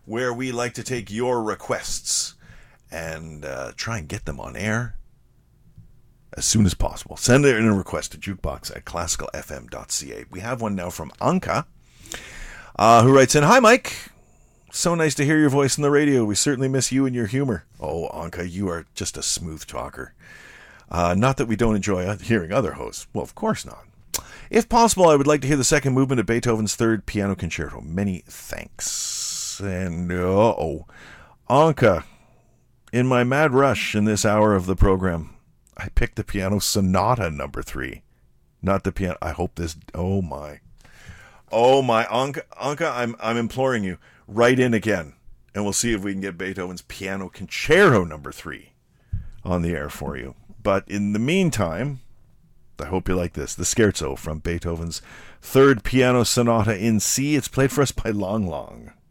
where we like to take your requests and try and get them on air as soon as possible. Send in a request to jukebox@classicalfm.ca. We have one now from Anka, who writes in, "Hi, Mike. So nice to hear your voice on the radio. We certainly miss you and your humor." Oh, Anka, you are just a smooth talker. Not that we don't enjoy hearing other hosts. Well, of course not. "If possible, I would like to hear the second movement of Beethoven's Third Piano Concerto. Many thanks." And, Anka, in my mad rush in this hour of the program, I picked the Piano Sonata number 3. Not the piano. I hope this... Oh, my. Anka, I'm imploring you. Write in again, and we'll see if we can get Beethoven's Piano Concerto number 3 on the air for you. But in the meantime, I hope you like this. The Scherzo from Beethoven's Third Piano Sonata in C. It's played for us by Long Long.